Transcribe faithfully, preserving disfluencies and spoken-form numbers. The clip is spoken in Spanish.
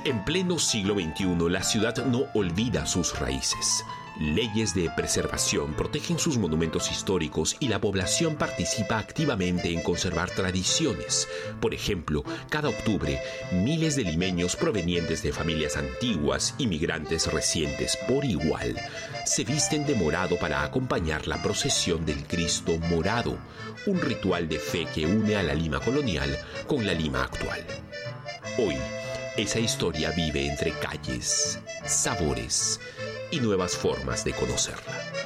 En pleno siglo veintiuno, la ciudad no olvida sus raíces. Leyes de preservación protegen sus monumentos históricos y la población participa activamente en conservar tradiciones. Por ejemplo, cada octubre, miles de limeños provenientes de familias antiguas y migrantes recientes por igual se visten de morado para acompañar la procesión del Cristo Morado, un ritual de fe que une a la Lima colonial con la Lima actual. Hoy, esa historia vive entre calles, sabores y nuevas formas de conocerla.